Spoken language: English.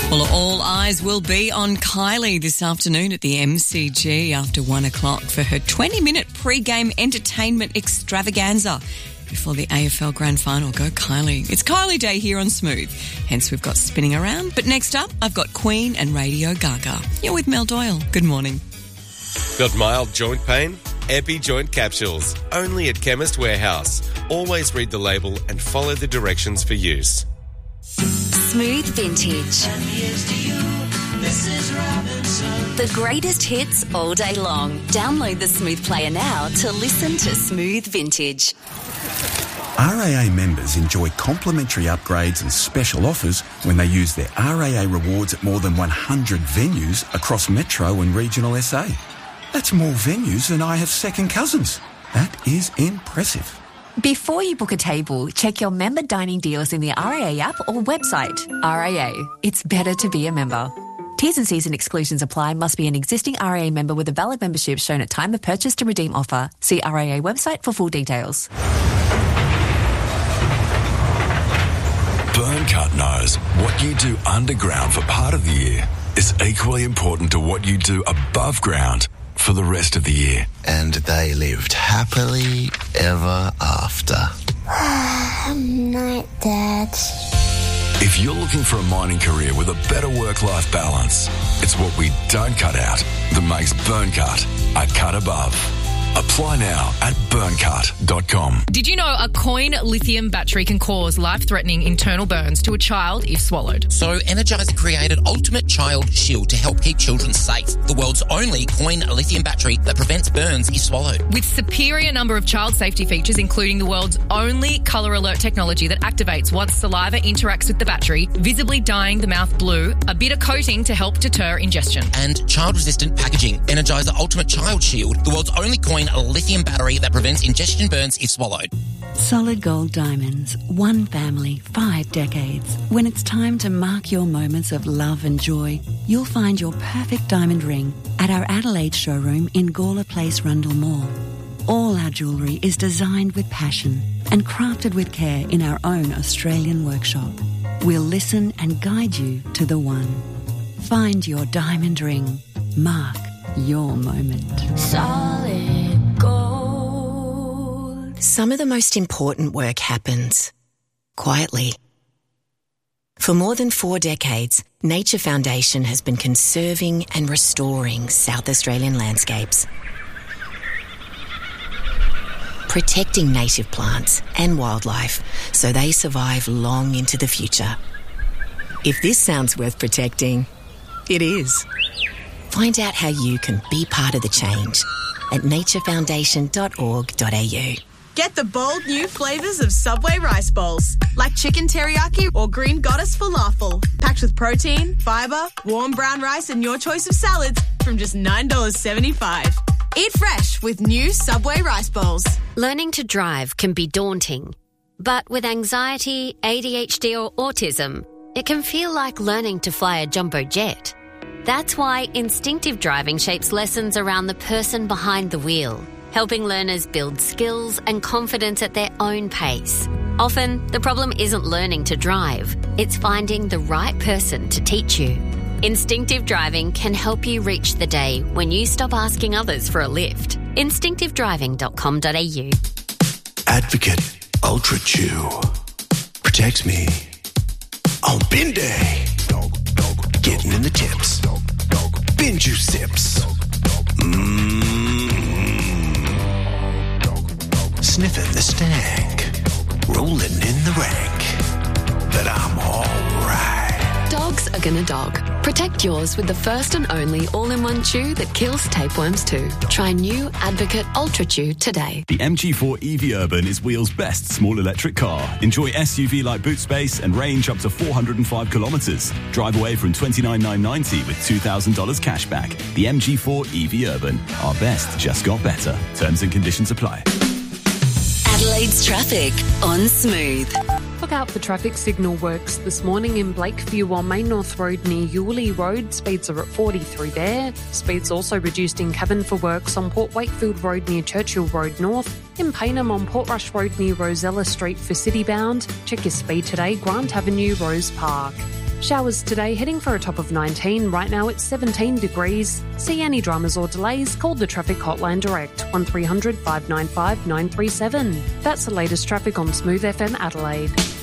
Well, all eyes will be on Kylie this afternoon at the MCG after 1 o'clock for her 20-minute pre-game entertainment extravaganza before the AFL Grand Final. Go Kylie. It's Kylie Day here on Smooth. Hence, we've got Spinning Around. But next up, I've got Queen and Radio Gaga. You're with Mel Doyle. Good morning. Got mild joint pain? Epi Joint Capsules. Only at Chemist Warehouse. Always read the label and follow the directions for use. Smooth Vintage. And here's to you, Mrs. Robinson. The greatest hits all day long. Download the Smooth Player now to listen to Smooth Vintage. RAA members enjoy complimentary upgrades and special offers when they use their RAA rewards at more than 100 venues across Metro and regional SA. That's more venues than I have second cousins. That is impressive. Before you book a table, check your member dining deals in the RAA app or website. RAA, it's better to be a member. T's and C's and exclusions apply. Must be an existing RAA member with a valid membership shown at time of purchase to redeem offer. See RAA website for full details. Burncut knows what you do underground for part of the year is equally important to what you do above ground for the rest of the year. And they lived happily ever after. Night, Dad. If you're looking for a mining career with a better work-life balance, it's what we don't cut out that makes Burncut a cut above. Apply now at burncut.com. Did you know a coin lithium battery can cause life-threatening internal burns to a child if swallowed? So Energizer created Ultimate Child Shield to help keep children safe. The world's only coin lithium battery that prevents burns if swallowed. With superior number of child safety features, including the world's only colour alert technology that activates once saliva interacts with the battery, visibly dyeing the mouth blue, a bit of coating to help deter ingestion. And child-resistant packaging. Energizer Ultimate Child Shield, the world's only coin lithium battery that prevents ingestion burns if swallowed. Solid Gold Diamonds. One family, 5 decades. When it's time to mark your moments of love and joy, you'll find your perfect diamond ring at our Adelaide showroom in Gawler Place, Rundle Mall. All our jewellery is designed with passion and crafted with care in our own Australian workshop. We'll listen and guide you to the one. Find your diamond ring. Mark your moment. Solid gold. Some of the most important work happens quietly. For more than 4 decades, Nature Foundation has been conserving and restoring South Australian landscapes, protecting native plants and wildlife so they survive long into the future. If this sounds worth protecting, it is. Find out how you can be part of the change at naturefoundation.org.au. Get the bold new flavours of Subway rice bowls, like chicken teriyaki or green goddess falafel, packed with protein, fibre, warm brown rice and your choice of salads from just $9.75. Eat fresh with new Subway rice bowls. Learning to drive can be daunting, but with anxiety, ADHD or autism, it can feel like learning to fly a jumbo jet. That's why instinctive driving shapes lessons around the person behind the wheel, helping learners build skills and confidence at their own pace. Often, the problem isn't learning to drive, it's finding the right person to teach you. Instinctive driving can help you reach the day when you stop asking others for a lift. Instinctivedriving.com.au. Advocate Ultra Chew protects me on bin day. Getting in the tips. Bin juice sips. Sniffing the stank. Rolling in the rank. But I'm alright. Dogs are gonna dog. Protect yours with the first and only all-in-one chew that kills tapeworms too. Try new Advocate Ultra Chew today. The MG4 EV Urban is Wheel's best small electric car. Enjoy SUV-like boot space and range up to 405 kilometres. Drive away from $29,990 with $2,000 cash back. The MG4 EV Urban. Our best just got better. Terms and conditions apply. Adelaide's traffic on Smooth. Look out for traffic signal works this morning in Blakeview on Main North Road near Yulee Road. Speeds are at 43 there. Speeds also reduced in Cavan for works on Port Wakefield Road near Churchill Road North. In Payneham on Portrush Road near Rosella Street for Citybound. Check your speed today, Grant Avenue, Rose Park. Showers today, heading for a top of 19. Right now it's 17 degrees. See any dramas or delays, call the traffic hotline direct, 1300 595 937. That's the latest traffic on Smooth FM Adelaide.